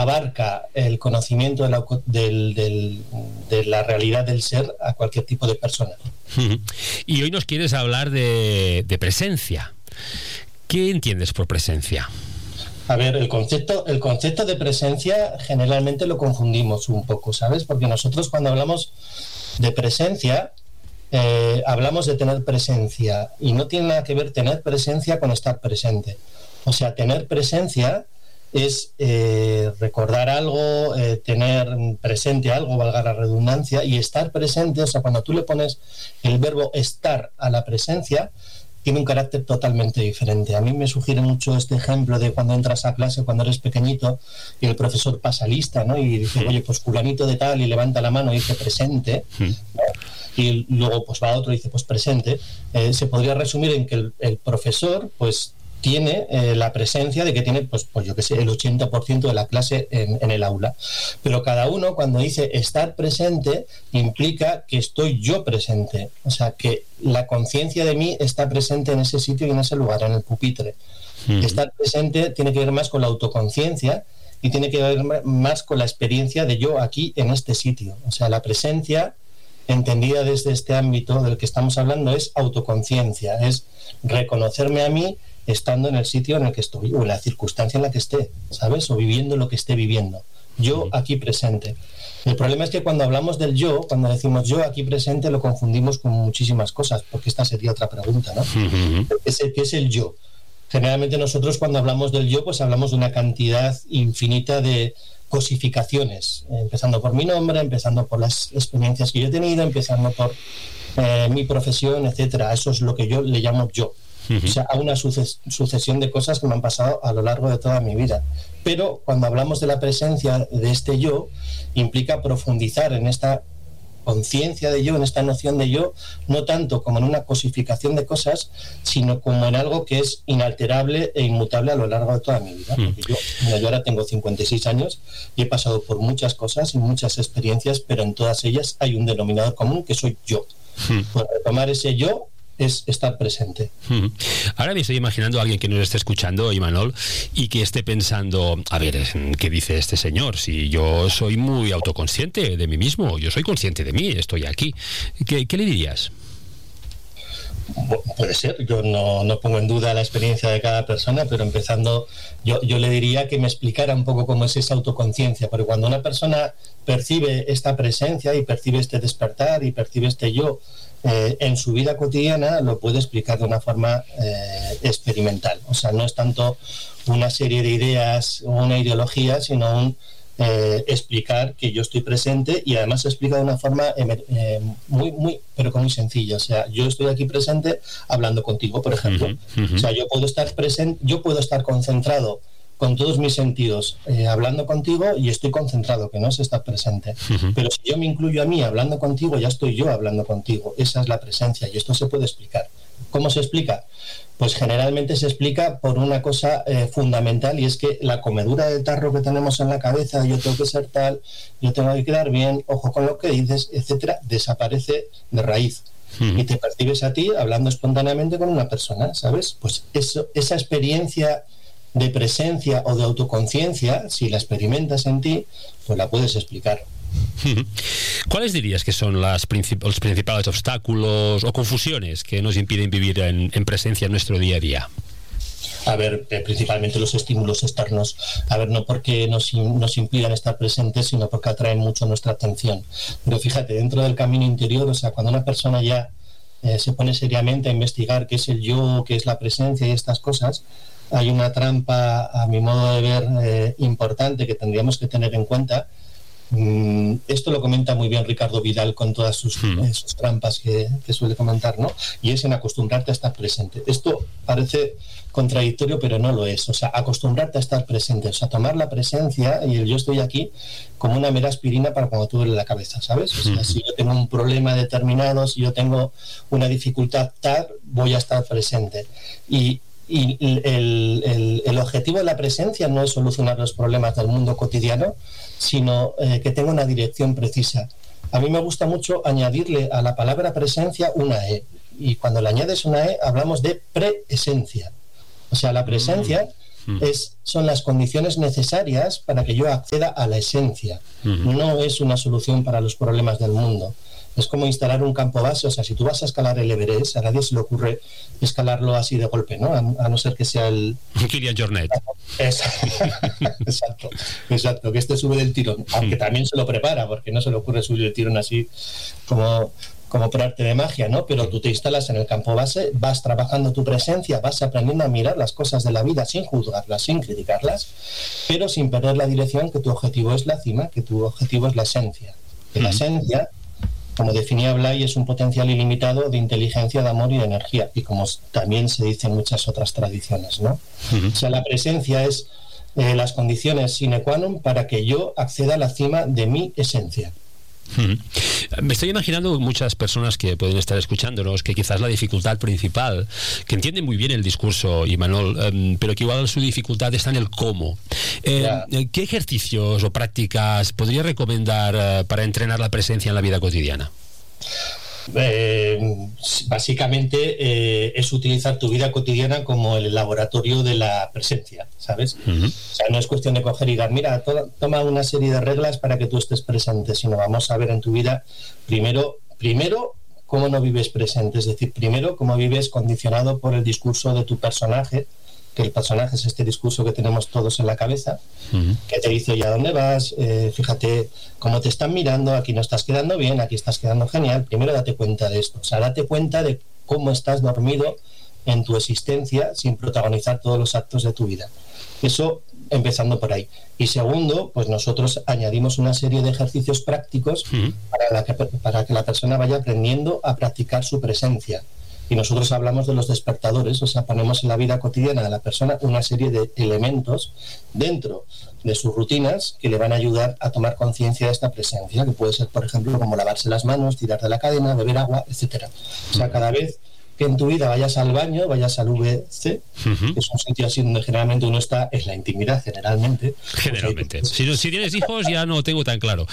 abarca el conocimiento de la realidad del ser a cualquier tipo de persona. Y hoy nos quieres hablar de presencia. ¿Qué entiendes por presencia? A ver, el concepto de presencia generalmente lo confundimos un poco, ¿sabes? Porque nosotros cuando hablamos de presencia, hablamos de tener presencia, y no tiene nada que ver tener presencia con estar presente. O sea, tener presencia es recordar algo, tener presente algo, valga la redundancia, y estar presente, o sea, cuando tú le pones el verbo estar a la presencia, tiene un carácter totalmente diferente. A mí me sugiere mucho este ejemplo de cuando entras a clase cuando eres pequeñito y el profesor pasa lista, ¿no? Y dice, oye, pues fulanito de tal, y levanta la mano y dice presente, ¿no? Y luego pues va otro y dice pues presente. Se podría resumir en que el profesor pues tiene la presencia de que tiene pues yo que sé, el 80% de la clase en el aula, pero cada uno cuando dice estar presente implica que estoy yo presente, o sea que la conciencia de mí está presente en ese sitio y en ese lugar, en el pupitre. Estar presente tiene que ver más con la autoconciencia y tiene que ver más con la experiencia de yo aquí en este sitio. O sea, la presencia entendida desde este ámbito del que estamos hablando es autoconciencia, es reconocerme a mí estando en el sitio en el que estoy o en la circunstancia en la que esté, ¿sabes? O viviendo lo que esté viviendo. Yo aquí presente. El problema es que cuando hablamos del yo, cuando decimos yo aquí presente, lo confundimos con muchísimas cosas, porque esta sería otra pregunta, ¿no? ¿Qué es el yo? Generalmente nosotros cuando hablamos del yo, pues hablamos de una cantidad infinita de cosificaciones, empezando por mi nombre, empezando por las experiencias que yo he tenido, empezando por mi profesión, etcétera. Eso es lo que yo le llamo yo. O sea, a una sucesión de cosas que me han pasado a lo largo de toda mi vida. Pero cuando hablamos de la presencia de este yo, implica profundizar en esta conciencia de yo, en esta noción de yo, no tanto como en una cosificación de cosas, sino como en algo que es inalterable e inmutable a lo largo de toda mi vida. Porque yo ahora tengo 56 años y he pasado por muchas cosas y muchas experiencias, pero en todas ellas hay un denominador común que soy yo. Por retomar ese yo es estar presente. Ahora me estoy imaginando a alguien que nos esté escuchando, Imanol, y que esté pensando, a ver, ¿qué dice este señor? Si yo soy muy autoconsciente de mí mismo, yo soy consciente de mí, estoy aquí. ¿Qué le dirías? Puede ser, yo no pongo en duda la experiencia de cada persona, pero empezando, yo le diría que me explicara un poco cómo es esa autoconciencia, porque cuando una persona percibe esta presencia y percibe este despertar y percibe este yo en su vida cotidiana, lo puede explicar de una forma experimental. O sea, no es tanto una serie de ideas o una ideología, sino explicar que yo estoy presente, y además se explica de una forma muy sencilla. O sea, yo estoy aquí presente hablando contigo, por ejemplo. O sea, yo puedo estar presente, yo puedo estar concentrado con todos mis sentidos hablando contigo y estoy concentrado, que no es estar presente. Pero si yo me incluyo a mí hablando contigo, ya estoy yo hablando contigo. Esa es la presencia y esto se puede explicar. ¿Cómo se explica? Pues generalmente se explica por una cosa fundamental, y es que la comedura del tarro que tenemos en la cabeza, yo tengo que ser tal, yo tengo que quedar bien, ojo con lo que dices, etcétera, desaparece de raíz. Y te percibes a ti hablando espontáneamente con una persona, ¿sabes? Pues esa experiencia de presencia o de autoconciencia, si la experimentas en ti, pues la puedes explicar. ¿Cuáles dirías que son los principales obstáculos o confusiones que nos impiden vivir en presencia en nuestro día a día? A ver, principalmente los estímulos externos. A ver, no porque nos impidan estar presentes, sino porque atraen mucho nuestra atención. Pero fíjate, dentro del camino interior, o sea, cuando una persona ya se pone seriamente a investigar qué es el yo, qué es la presencia y estas cosas, hay una trampa, a mi modo de ver, importante que tendríamos que tener en cuenta. Esto lo comenta muy bien Ricardo Vidal con todas sus trampas que suele comentar, ¿no? Y es en acostumbrarte a estar presente. Esto parece contradictorio, pero no lo es. O sea, acostumbrarte a estar presente, o sea, tomar la presencia y el yo estoy aquí como una mera aspirina para cuando te duele la cabeza, ¿sabes? O sea, si yo tengo un problema determinado, si yo tengo una dificultad tal, voy a estar presente. Y el objetivo de la presencia no es solucionar los problemas del mundo cotidiano, sino que tenga una dirección precisa. A mí me gusta mucho añadirle a la palabra presencia una E, y cuando le añades una E hablamos de preesencia. O sea, la presencia son las condiciones necesarias para que yo acceda a la esencia. No es una solución para los problemas del mundo. Es como instalar un campo base. O sea, si tú vas a escalar el Everest, a nadie se le ocurre escalarlo así de golpe, ¿no? A no ser que sea el... Kilian Jornet. Exacto, que este sube del tirón, aunque también se lo prepara, porque no se le ocurre subir el tirón así como por arte de magia, ¿no? Pero tú te instalas en el campo base, vas trabajando tu presencia, vas aprendiendo a mirar las cosas de la vida sin juzgarlas, sin criticarlas, pero sin perder la dirección, que tu objetivo es la cima, que tu objetivo es la esencia. Que la esencia, como definía Blay, es un potencial ilimitado de inteligencia, de amor y de energía, y como también se dice en muchas otras tradiciones, ¿no? O sea, la presencia es las condiciones sine qua non para que yo acceda a la cima de mi esencia. Me estoy imaginando muchas personas que pueden estar escuchándonos que quizás la dificultad principal, que entienden muy bien el discurso, Imanol, pero que igual su dificultad está en el cómo. ¿Qué ejercicios o prácticas podría recomendar para entrenar la presencia en la vida cotidiana? Básicamente es utilizar tu vida cotidiana como el laboratorio de la presencia, ¿sabes? O sea, no es cuestión de coger y dar, mira, toma una serie de reglas para que tú estés presente, sino vamos a ver en tu vida primero cómo no vives presente, es decir, primero cómo vives condicionado por el discurso de tu personaje, que el personaje es este discurso que tenemos todos en la cabeza, que te dice, ¿y a dónde vas? Fíjate cómo te están mirando, aquí no estás quedando bien, aquí estás quedando genial. Primero date cuenta de esto, o sea, date cuenta de cómo estás dormido en tu existencia sin protagonizar todos los actos de tu vida. Eso empezando por ahí. Y segundo, pues nosotros añadimos una serie de ejercicios prácticos para que la persona vaya aprendiendo a practicar su presencia. Y nosotros hablamos de los despertadores, o sea, ponemos en la vida cotidiana de la persona una serie de elementos dentro de sus rutinas que le van a ayudar a tomar conciencia de esta presencia, que puede ser, por ejemplo, como lavarse las manos, tirar de la cadena, beber agua, etcétera. O sea, cada vez que en tu vida vayas al baño, vayas al WC, que es un sitio así donde generalmente uno está en la intimidad, generalmente. Generalmente. Si tienes hijos ya no tengo tan claro.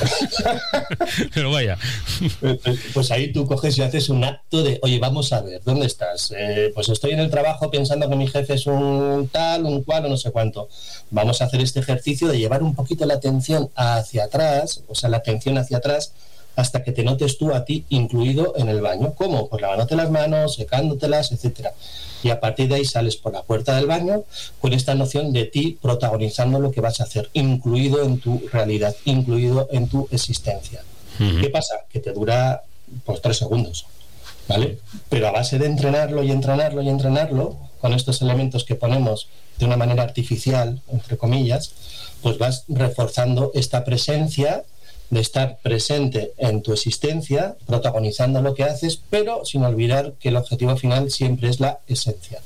Pero vaya. Pues ahí tú coges y haces un acto de, oye, vamos a ver, ¿dónde estás? Pues estoy en el trabajo pensando que mi jefe es un tal, un cual o no sé cuánto. Vamos a hacer este ejercicio de llevar un poquito la atención hacia atrás, o sea, la atención hacia atrás, hasta que te notes tú a ti incluido en el baño. ¿Cómo? Pues lavándote las manos, secándotelas, etcétera. Y a partir de ahí sales por la puerta del baño con esta noción de ti protagonizando lo que vas a hacer, incluido en tu realidad, incluido en tu existencia. ¿Qué pasa? Que te dura pues 3 segundos, ¿vale? Pero a base de entrenarlo y entrenarlo y entrenarlo, con estos elementos que ponemos de una manera artificial, entre comillas, pues vas reforzando esta presencia de estar presente en tu existencia, protagonizando lo que haces, pero sin olvidar que el objetivo final siempre es la esencia.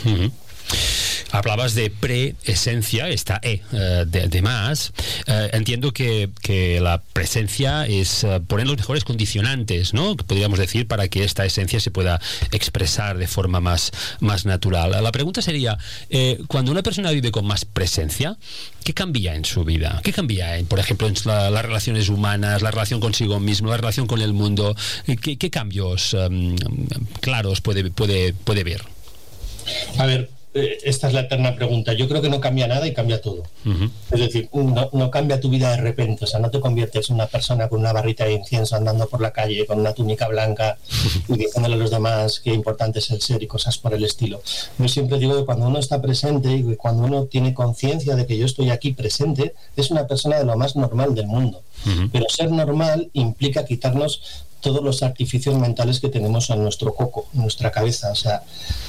Hablabas de preesencia, esta de más. Entiendo que la presencia es poner los mejores condicionantes, ¿no? Podríamos decir, para que esta esencia se pueda expresar de forma más natural. La pregunta sería, cuando una persona vive con más presencia, ¿qué cambia en su vida? ¿Qué cambia, por ejemplo, en las relaciones humanas, la relación consigo mismo, la relación con el mundo? ¿Qué cambios claros puede ver? A ver, esta es la eterna pregunta. Yo creo que no cambia nada y cambia todo. Es decir, no cambia tu vida de repente. O sea, no te conviertes en una persona con una barrita de incienso andando por la calle con una túnica blanca y diciéndole a los demás qué importante es el ser y cosas por el estilo. Yo siempre digo que cuando uno está presente y cuando uno tiene conciencia de que yo estoy aquí presente, es una persona de lo más normal del mundo. Pero ser normal implica quitarnos todos los artificios mentales que tenemos en nuestro coco, en nuestra cabeza. O sea,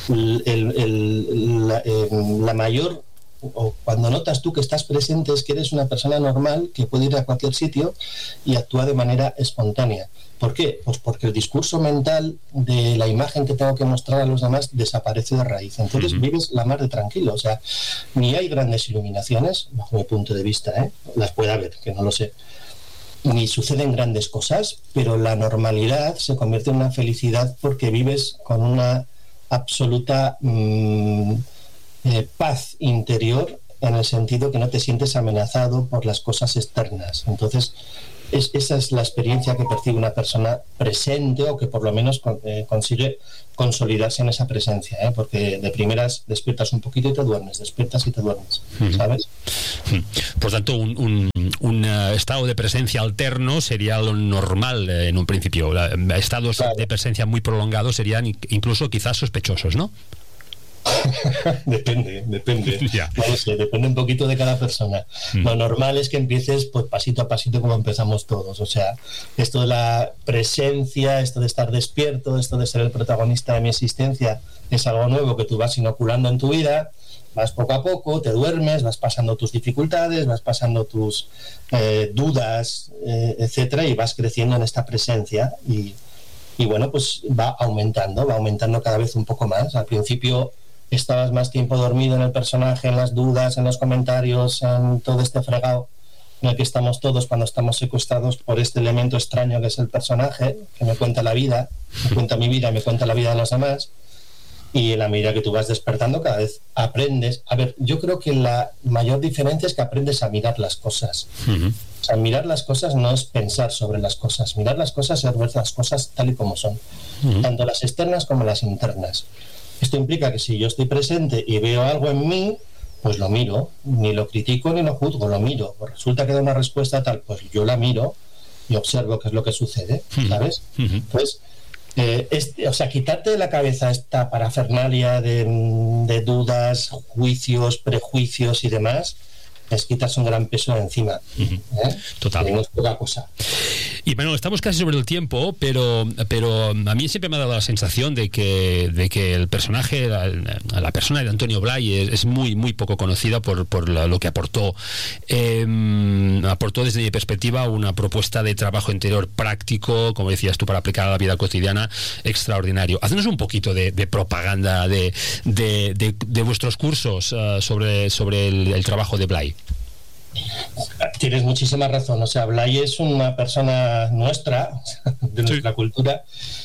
la mayor, o cuando notas tú que estás presente, es que eres una persona normal que puede ir a cualquier sitio y actúa de manera espontánea. ¿Por qué? Pues porque el discurso mental de la imagen que tengo que mostrar a los demás desaparece de raíz. Entonces vives la mar de tranquilo. O sea, ni hay grandes iluminaciones, bajo mi punto de vista, las puede haber, que no lo sé, ni suceden grandes cosas, pero la normalidad se convierte en una felicidad porque vives con una absoluta paz interior, en el sentido que no te sientes amenazado por las cosas externas. Entonces esa es la experiencia que percibe una persona presente, o que por lo menos consigue consolidarse en esa presencia, porque de primeras despiertas un poquito y te duermes, despiertas y te duermes, ¿sabes? Por tanto, un estado de presencia alterno sería lo normal en un principio. Estados de presencia muy prolongados serían incluso quizás sospechosos, ¿no? Depende. No sé, depende un poquito de cada persona. Lo normal es que empieces pues pasito a pasito, como empezamos todos. O sea, esto de la presencia, esto de estar despierto, esto de ser el protagonista de mi existencia, es algo nuevo que tú vas inoculando en tu vida. Vas poco a poco, te duermes, vas pasando tus dificultades, vas pasando tus dudas, etcétera, y vas creciendo en esta presencia. Y bueno, pues va aumentando cada vez un poco más. Al principio estabas más tiempo dormido en el personaje, en las dudas, en los comentarios, en todo este fregado en el que estamos todos cuando estamos secuestrados por este elemento extraño que es el personaje, que me cuenta la vida, me cuenta mi vida, me cuenta la vida de los demás. Y en la medida que tú vas despertando, cada vez aprendes. A ver, yo creo que la mayor diferencia es que aprendes a mirar las cosas. O sea, mirar las cosas no es pensar sobre las cosas. Mirar las cosas es ver las cosas tal y como son. Tanto las externas como las internas. Esto implica que si yo estoy presente y veo algo en mí, pues lo miro. Ni lo critico ni lo juzgo, lo miro. Pues resulta que da una respuesta tal, pues yo la miro y observo qué es lo que sucede, ¿sabes? Pues... o sea, quitarte de la cabeza esta parafernalia de dudas, juicios, prejuicios y demás, les quitas un gran peso de encima. Total. No es poca cosa. Y bueno, estamos casi sobre el tiempo, pero a mí siempre me ha dado la sensación de que el personaje, la persona de Antonio Blay es muy poco conocida por lo que aportó. Aportó desde mi perspectiva una propuesta de trabajo interior práctico, como decías tú, para aplicar a la vida cotidiana, extraordinario. Haznos un poquito de propaganda de vuestros cursos sobre el trabajo de Blay. Tienes muchísima razón. O sea, Blay es una persona nuestra, de nuestra cultura,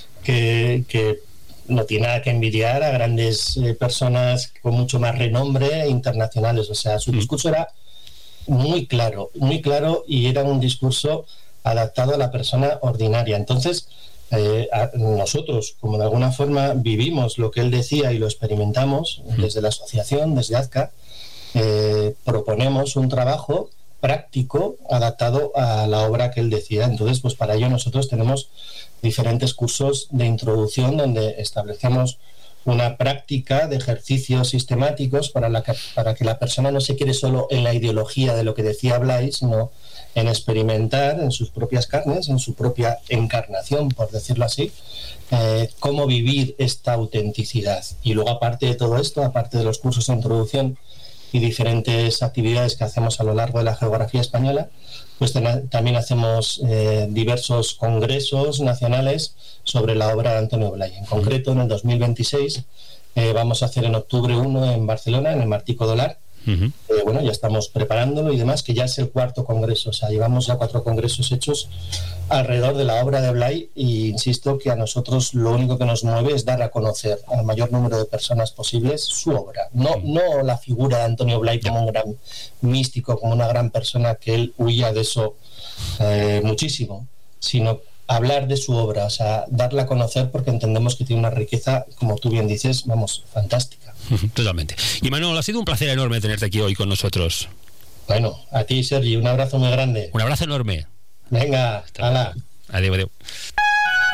que no tiene nada que envidiar a grandes personas con mucho más renombre internacionales. O sea, su discurso era muy claro, y era un discurso adaptado a la persona ordinaria. Entonces, nosotros, como de alguna forma vivimos lo que él decía y lo experimentamos desde la asociación, desde Azca, proponemos un trabajo práctico adaptado a la obra que él decía. Entonces, pues para ello nosotros tenemos diferentes cursos de introducción donde establecemos una práctica de ejercicios sistemáticos para que la persona no se quede solo en la ideología de lo que decía Blay, sino en experimentar en sus propias carnes, en su propia encarnación, por decirlo así, cómo vivir esta autenticidad. Y luego, aparte de todo esto, aparte de los cursos de introducción y diferentes actividades que hacemos a lo largo de la geografía española, pues también hacemos diversos congresos nacionales sobre la obra de Antonio Blay. En concreto, en el 2026 vamos a hacer en octubre 1 en Barcelona, en el Martí Codolar. Bueno, ya estamos preparándolo y demás, que ya es el 4º congreso. O sea, llevamos ya 4 congresos hechos alrededor de la obra de Blay, y insisto que a nosotros lo único que nos mueve es dar a conocer al mayor número de personas posibles su obra. No la figura de Antonio Blay como un gran místico, como una gran persona, que él huía de eso muchísimo, sino hablar de su obra, o sea, darla a conocer, porque entendemos que tiene una riqueza, como tú bien dices, vamos, fantástica. Totalmente. Y Manol, ha sido un placer enorme tenerte aquí hoy con nosotros. Bueno, a ti, Sergi, un abrazo muy grande. Un abrazo enorme. Venga, hala. Adiós.